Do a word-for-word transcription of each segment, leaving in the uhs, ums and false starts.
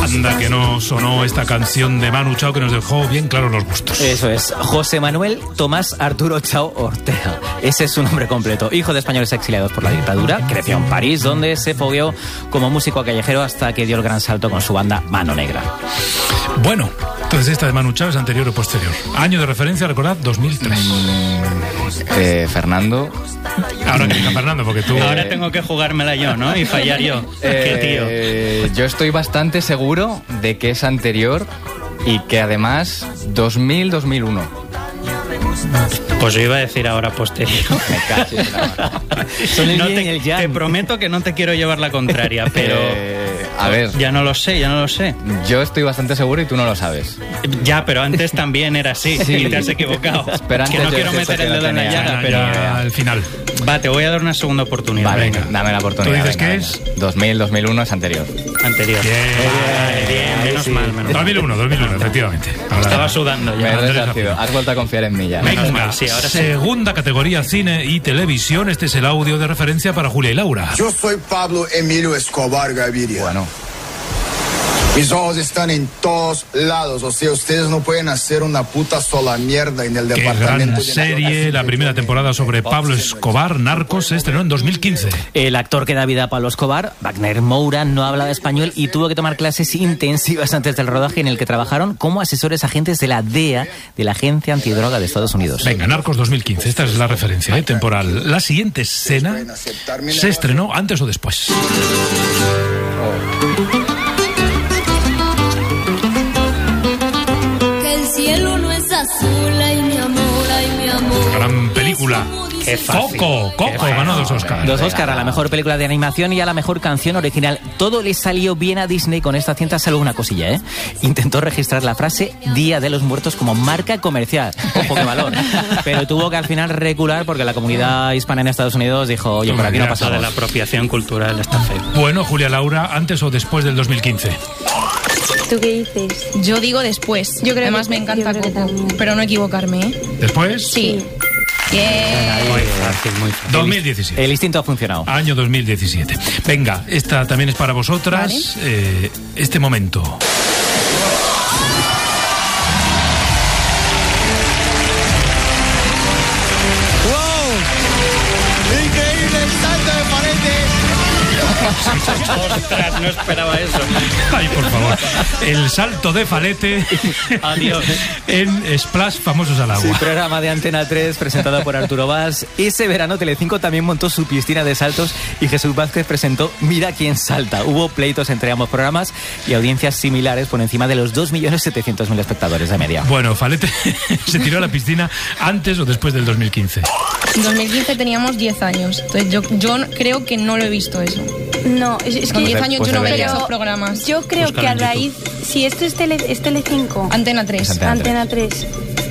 Anda que no sonó esta canción de Manu Chao que nos dejó bien claros los gustos. Eso es, José Manuel Tomás Arturo Chao Ortega. Ese es su nombre completo. Hijo de españoles exiliados por la dictadura, creció en París, donde se fogueó como músico callejero hasta que dio el gran salto con su banda Mano Negra. Bueno, entonces esta de Manu Chao es anterior o posterior. Año de referencia, recordad, dos mil tres. Eh, Fernando. Ahora que diga Fernando, porque tú... Ahora tengo que jugármela yo, ¿no? Y fallar yo. Eh, Qué tío. Yo estoy bastante seguro de que es anterior y que además dos mil, dos mil uno. Pues yo iba a decir ahora posterior. Me cacho en la mano. No te, te prometo que no te quiero llevar la contraria, pero... Eh, a ver. Ya no lo sé, ya no lo sé. Yo estoy bastante seguro y tú no lo sabes. Ya, pero antes también era así, Sí. y te has equivocado. Pero que antes no yo quiero siento meter que el no dedo en la tenía- llaga, Ya, pero... ya, al final. Va, te voy a dar una segunda oportunidad. Vale, Venga, dame la oportunidad. ¿Tú dices venga, qué venga. dos mil, dos mil uno es anterior. anterior. Bien. Vale, bien, menos mal, menos dos mal. mil uno, dos mil uno, efectivamente. Ahora- Estaba sudando Me ya. he Andrés resarcido. García. Has vuelto a confiar en mí ya. Menos Venga, mal, sí, ahora sí. segunda categoría, cine y televisión. Este es el audio de referencia para Julia y Laura. Yo soy Pablo Emilio Escobar Gaviria. Bueno, Mis ojos están en todos lados. O sea, ustedes no pueden hacer una puta sola mierda en el Qué departamento. gran de serie, la primera temporada sobre Pablo Escobar, Narcos, se estrenó en dos mil quince. El actor que da vida a Pablo Escobar, Wagner Moura, no hablaba español y tuvo que tomar clases intensivas antes del rodaje, en el que trabajaron como asesores agentes de la D E A, de la Agencia Antidroga de Estados Unidos. Venga, Narcos dos mil quince, esta es la referencia ¿eh? temporal. La siguiente escena se estrenó antes o después. Que el cielo no es azul, ay mi amor, ay mi amor. Gran película. Qué fácil. Coco, Coco, Qué fácil. ganó dos Oscars. Dos Oscar a la mejor película de animación y a la mejor canción original. Todo le salió bien a Disney con esta cinta, salvo una cosilla, ¿eh? Intentó registrar la frase Día de los Muertos como marca comercial. Ojo, qué valor. Pero tuvo que al final recular porque la comunidad hispana en Estados Unidos dijo, oye, por aquí no Eso pasa de la apropiación cultural está feo. Bueno, Julia Laura, ¿antes o después del dos mil quince? ¿Tú qué dices? Yo digo después. Yo creo Además que- me encanta yo creo que Coco, también. pero no equivocarme, ¿eh? ¿Después? Sí. Bien. Muy fácil, muy fácil. dos mil diecisiete. El instinto ha funcionado. Año dos mil diecisiete. Venga, esta también es para vosotras. Eh, este momento. Increíble el salto de Ostras, no esperaba eso. Ay, por favor. El salto de Falete. Adiós. En Splash, famosos al agua. Programa de Antena tres presentado por Arturo Valls. Ese verano Telecinco también montó su piscina de saltos y Jesús Vázquez presentó Mira quién salta. Hubo pleitos entre ambos programas y audiencias similares por encima de los dos millones setecientos mil espectadores de media. Bueno, Falete se tiró a la piscina antes o después del dos mil quince. En dos mil quince teníamos diez años. Entonces yo, yo creo que no lo he visto eso. No, es, es Con que diez años yo no veía pero esos programas. Yo creo Búscalo que a en raíz, si esto es Tele, es Telecinco, Antena tres. Antena Antena tres,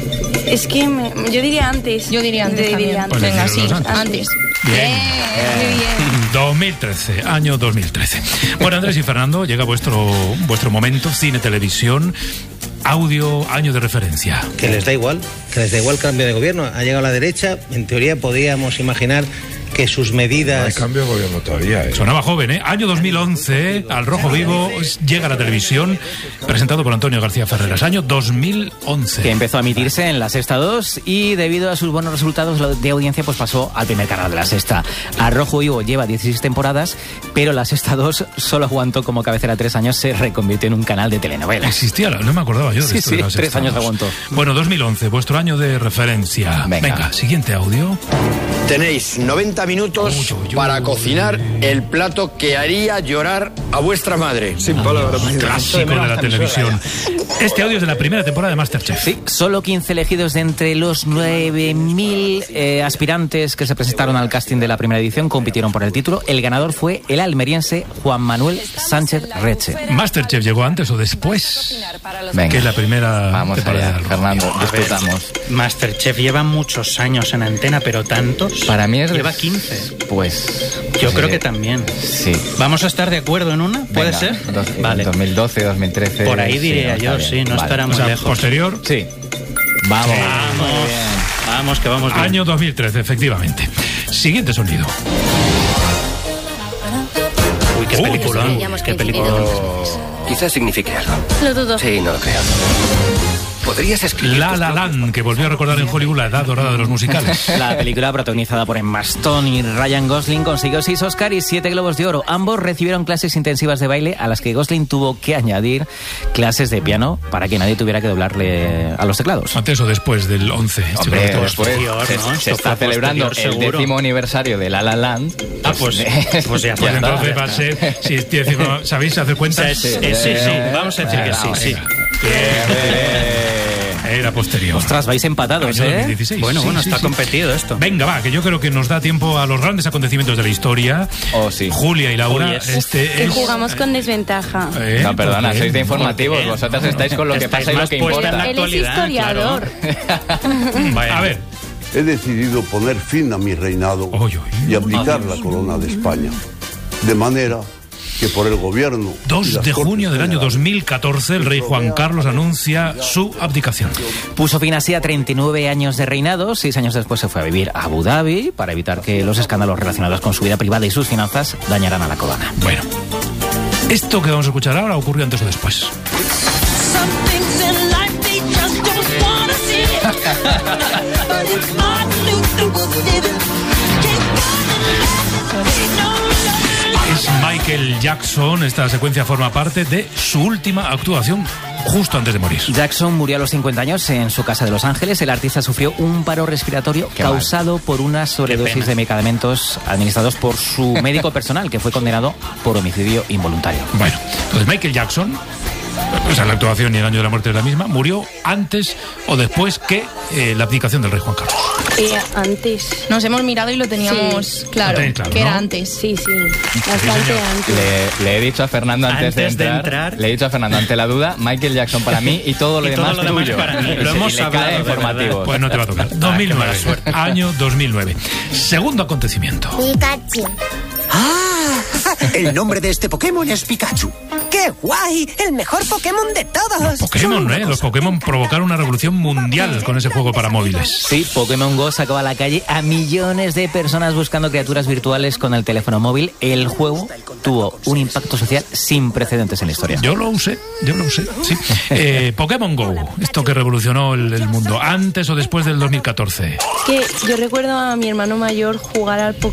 es que me- yo diría antes. Yo diría antes Yo también. diría antes. Pues Venga, sí, deciros antes. antes. Bien. Muy bien. dos mil trece, año dos mil trece. Bueno, Andrés y Fernando, llega vuestro, vuestro momento, cine, televisión, audio, año de referencia. Que les da igual, que les da igual cambio de gobierno. Ha llegado la derecha, en teoría podríamos imaginar que sus medidas... cambio de gobierno todavía, ¿eh? Sonaba joven, ¿eh? Año dos mil once, Al Rojo Vivo, llega a la televisión, presentado por Antonio García Ferreras. Año dos mil once. Que empezó a emitirse en La Sexta dos y debido a sus buenos resultados de audiencia pues pasó al primer canal de La Sexta. Al Rojo Vivo lleva dieciséis temporadas, pero La Sexta dos solo aguantó como cabecera tres años, se reconvirtió en un canal de telenovelas. Existía, no me acordaba yo de Sí, esto sí, de las tres estados. años aguantó. Bueno, dos mil once, vuestro año de referencia. Venga. Venga, siguiente audio. Tenéis noventa minutos Uy, uy, uy. para cocinar el plato que haría llorar a vuestra madre. Sin palabras. Clásico de la televisión. Este audio es de la primera temporada de Masterchef. Sí, solo quince elegidos de entre los nueve mil eh, aspirantes que se presentaron al casting de la primera edición compitieron por el título. El ganador fue el almeriense Juan Manuel Sánchez Reche. Masterchef llegó antes o después, Venga. que es la primera Vamos temporada allá, de Al Rojo Fernando, Vivo. disfrutamos. Masterchef lleva muchos años en antena, pero tantos. Para mí es... Lleva quince. Pues... Yo sí. creo que también. Sí. ¿Vamos a estar de acuerdo en una? ¿Puede Venga, ser? dos- Vale. dos mil doce, dos mil trece... Por ahí sí, diría no, está yo, bien. sí, no Vale. estará O muy sea, lejos. posterior, Sí. Vamos. Vamos, vamos, que vamos bien. año dos mil trece, efectivamente. Siguiente sonido. Uy, qué Uy, película, uy, qué película. Quizás signifique algo. Lo dudo. Sí, no lo creo. ¿Podrías escribir? La La Land, que volvió a recordar en Hollywood la edad dorada de los musicales. La película, protagonizada por Emma Stone y Ryan Gosling, consiguió seis Oscar y siete Globos de Oro. Ambos recibieron clases intensivas de baile, a las que Gosling tuvo que añadir clases de piano para que nadie tuviera que doblarle a los teclados. Antes o después del once. Hombre, Este después posterior, se, ¿no? se Esto está fue celebrando posterior, el seguro. décimo aniversario de La La Land. Ah, pues, pues ya, Pues ya está. entonces va a ser, si es décimo, ¿sabéis hacer O sea, cuentas? es- es- sí, sí, vamos a decir que sí, sí. Era posterior. Ostras, vais empatados, Año ¿eh? dos mil dieciséis. Bueno, Sí, bueno, sí, está sí. competido esto. Venga, va, que yo creo que nos da tiempo a los grandes acontecimientos de la historia. Oh, sí. Julia y Laura, Oh, yes. este Que es... jugamos con desventaja. ¿Eh? No, perdona, ¿Por qué? sois de informativos. ¿Por qué? Vosotras estáis con lo que Estáis pasa y lo más que puesta en la importa. Él es actualidad, historiador. Bueno. A ver, He decidido poner fin a mi reinado Oy, oy. y abdicar la corona de España. De manera que por el gobierno... y dos las de Cortes junio del año Generales dos mil catorce, el rey Juan Carlos anuncia su abdicación. Puso fin así a treinta y nueve años de reinado. Seis años después se fue a vivir a Abu Dhabi para evitar que los escándalos relacionados con su vida privada y sus finanzas dañaran a la corona. Bueno, esto que vamos a escuchar ahora ocurrió antes o después. Es Michael Jackson. Esta secuencia forma parte de su última actuación justo antes de morir. Jackson murió a los cincuenta años en su casa de Los Ángeles. El artista sufrió un paro respiratorio Qué causado por una sobredosis pena. de medicamentos administrados por su médico personal, que fue condenado por homicidio involuntario. Bueno, entonces Michael Jackson, o sea, la actuación y el año de la muerte es la misma, murió antes o después que eh, la abdicación del rey Juan Carlos. Eh, antes. Nos hemos mirado y lo teníamos Sí. claro, Lo tenéis claro, que ¿no? era antes. Sí, sí. Bastante señor. antes. Le, le he dicho a Fernando antes, Antes de, de entrar, entrar- Le he dicho a Fernando ante la duda, Michael Jackson para mí y todo lo Y todo demás lo demás tuyo. para mí. Y Lo se- hemos y le hablado, cae de verdad. informativos. Pues no te va a tocar. dos mil nueve, año dos mil nueve. Segundo acontecimiento. Pikachu. ¡Ah! El nombre de este Pokémon es Pikachu. ¡Qué guay! ¡El mejor Pokémon de todos! Pokémon, ¿eh? Los Pokémon provocaron una revolución mundial con ese juego para móviles. Sí, Pokémon Go sacó a la calle a millones de personas buscando criaturas virtuales con el teléfono móvil. El juego tuvo un impacto social sin precedentes en la historia. Yo lo usé, yo lo usé, sí. Eh, Pokémon Go, esto que revolucionó el, el mundo, antes o después del dos mil catorce. Que yo recuerdo a mi hermano mayor jugar al Pokémon